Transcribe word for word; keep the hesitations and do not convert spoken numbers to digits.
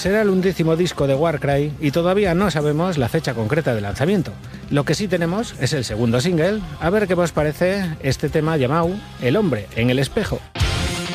será el undécimo disco de Warcry y todavía no sabemos la fecha concreta de lanzamiento. Lo que sí tenemos es el segundo single, a ver qué os parece este tema llamado El hombre en el espejo.